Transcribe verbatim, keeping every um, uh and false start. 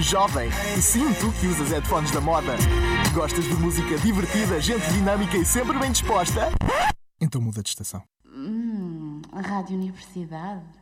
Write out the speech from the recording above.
Jovem, sim, tu que usas headphones da moda. Gostas de música divertida, gente dinâmica e sempre bem disposta? Então muda de estação. Hum, a Rádio Universidade.